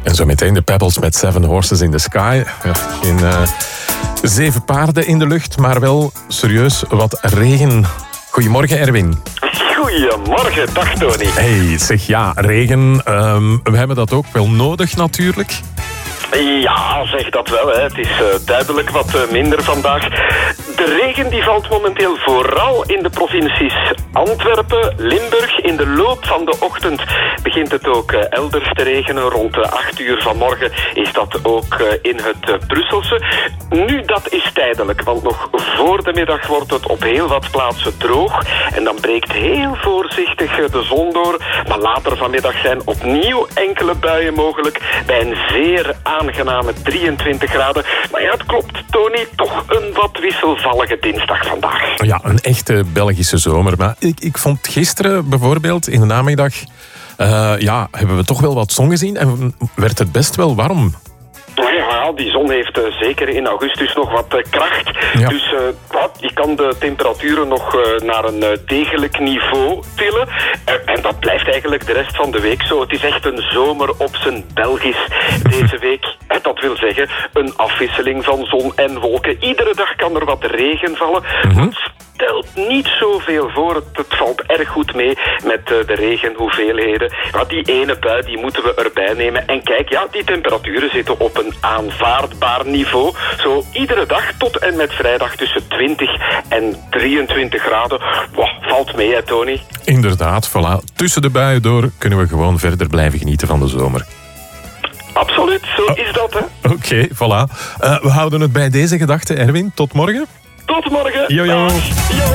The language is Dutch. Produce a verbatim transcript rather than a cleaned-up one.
En zo meteen de Pebbles met Seven Horses in the Sky. Ja, geen uh, zeven paarden in de lucht, maar wel serieus wat regen. Goedemorgen, Erwin. Goedemorgen, dag Tony. Hey, zeg ja, regen. Um, we hebben dat ook wel nodig natuurlijk. Ja, zeg dat wel. Hè. Het is uh, duidelijk wat uh, minder vandaag. De regen die valt momenteel vooral in de provincies Antwerpen, Limburg. In de loop van de ochtend begint het ook uh, elders te regenen. Rond de acht uur vanmorgen is dat ook uh, in het uh, Brusselse. Nu, dat is tijdelijk, want nog voor de middag wordt het op heel wat plaatsen droog. En dan breekt heel voorzichtig uh, de zon door. Maar later vanmiddag zijn opnieuw enkele buien mogelijk bij een zeer aangename drieëntwintig graden. Maar ja, het klopt, Tony, toch een wat wisselvallige dinsdag vandaag. Ja, een echte Belgische zomer. Maar ik, ik vond gisteren bijvoorbeeld in de namiddag... Uh, ja, hebben we toch wel wat zon gezien en werd het best wel warm. Ja, die zon heeft uh, zeker in augustus nog wat uh, kracht. Ja. Dus uh, wat, die kan de temperaturen nog uh, naar een uh, degelijk niveau tillen. Uh, en dat blijft eigenlijk de rest van de week zo. Het is echt een zomer op zijn Belgisch deze week. En dat wil zeggen, een afwisseling van zon en wolken. Iedere dag kan er wat regen vallen. Mm-hmm. Stelt niet zoveel voor. Het, het valt erg goed mee met uh, de regenhoeveelheden. Maar die ene bui, die moeten we erbij nemen. En kijk, ja, die temperaturen zitten op een aanvaardbaar niveau. Zo iedere dag tot en met vrijdag tussen twintig en drieëntwintig graden. Wow, valt mee, hè, Tony? Inderdaad, voilà. Tussen de buien door kunnen we gewoon verder blijven genieten van de zomer. Absoluut, zo oh. is dat, hè. Oké, okay, voilà. Uh, we houden het bij deze gedachte, Erwin. Tot morgen. Tot morgen. Yo, yo. Dag. Yo.